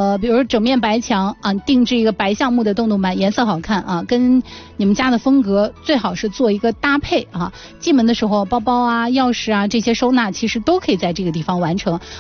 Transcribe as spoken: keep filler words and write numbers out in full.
呃，比如说整面白墙啊，定制一个白橡木的洞洞板，颜色好看啊，跟你们家的风格最好是做一个搭配啊。进门的时候，包包啊、钥匙啊这些收纳其实都可以在这个地方完成。